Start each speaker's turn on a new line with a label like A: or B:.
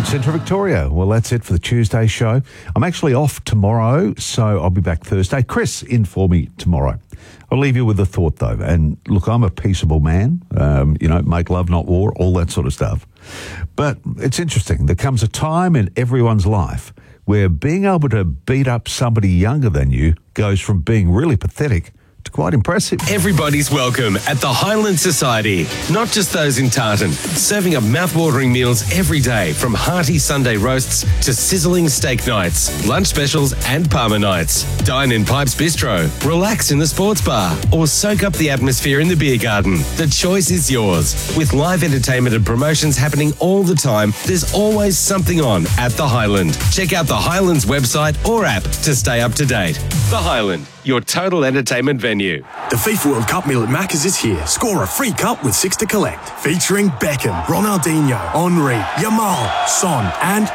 A: Central Victoria. Well, that's it for the Tuesday show. I'm actually off tomorrow, so I'll be back Thursday. Chris in for me tomorrow. I'll leave you with a thought, though. And look, I'm a peaceable man, make love, not war, all that sort of stuff. But it's interesting. There comes a time in everyone's life where being able to beat up somebody younger than you goes from being really pathetic to quite impressive.
B: Everybody's welcome at the Highland Society, not just those in Tartan. Serving up mouth-watering meals every day, from hearty Sunday roasts to sizzling steak nights, lunch specials and Palmer nights. Dine in Pipes Bistro, relax in the sports bar, or soak up the atmosphere in the beer garden. The choice is yours. With live entertainment and promotions happening all the time, there's always something on at the Highland. Check out the Highland's website or app to stay up to date. The Highland, your total entertainment venue.
C: The FIFA World Cup meal at Macca's is here. Score a free cup with 6 to collect. Featuring Beckham, Ronaldinho, Henry, Yamal, Son and